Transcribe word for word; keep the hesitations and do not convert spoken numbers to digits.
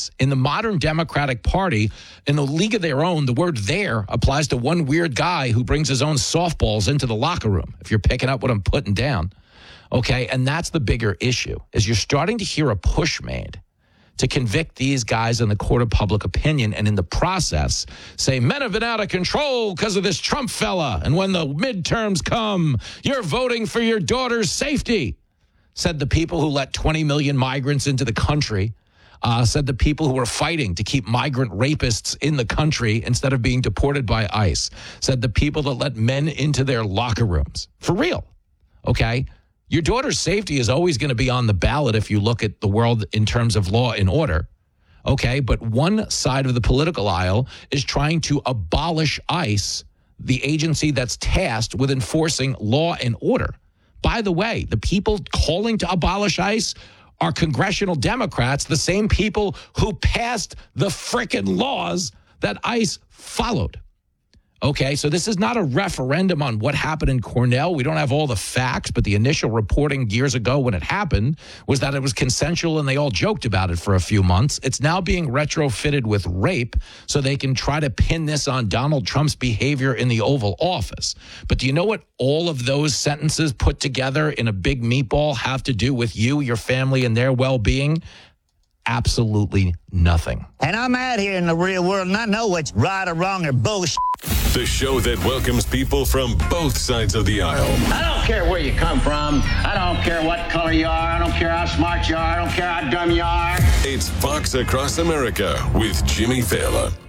this. In the modern Democratic Party, in the league of their own, the word there applies to one weird guy who brings his own softballs into the locker room, if you're picking up what I'm putting down. Okay, and that's the bigger issue, is you're starting to hear a push made to convict these guys in the court of public opinion, and in the process say, men have been out of control because of this Trump fella, and when the midterms come, you're voting for your daughter's safety, said the people who let twenty million migrants into the country, uh, said the people who are fighting to keep migrant rapists in the country instead of being deported by ICE, said the people that let men into their locker rooms. For real, okay? Your daughter's safety is always going to be on the ballot if you look at the world in terms of law and order. Okay, but one side of the political aisle is trying to abolish ICE, the agency that's tasked with enforcing law and order. By the way, the people calling to abolish ICE are congressional Democrats, the same people who passed the frickin' laws that ICE followed. Okay, so this is not a referendum on what happened in Cornell. We don't have all the facts, but the initial reporting years ago when it happened was that it was consensual and they all joked about it for a few months. It's now being retrofitted with rape so they can try to pin this on Donald Trump's behavior in the Oval Office. But do you know what all of those sentences put together in a big meatball have to do with you, your family, and their well-being? Absolutely nothing. And I'm out here in the real world, and I know what's right or wrong or bullshit. The show that welcomes people from both sides of the aisle. I don't care where you come from. I don't care what color you are. I don't care how smart you are. I don't care how dumb you are. It's Fox Across America with Jimmy Failla.